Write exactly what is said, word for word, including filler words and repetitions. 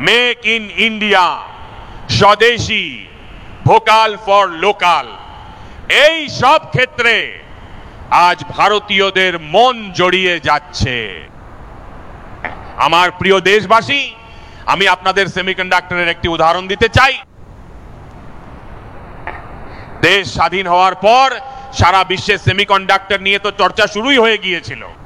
Make in India, swadeshi, vocal for local, এই সব ক্ষেত্রে আজ ভারতীয়দের মন জড়িয়ে যাচ্ছে। আমার প্রিয় দেশবাসী, আমি আপনাদের সেমিকন্ডাক্টরের একটি উদাহরণ দিতে চাই। দেশ স্বাধীন হওয়ার পর সারা বিশ্বে সেমিকন্ডাক্টর নিয়ে তো চর্চা শুরুই হয়ে গিয়েছিল।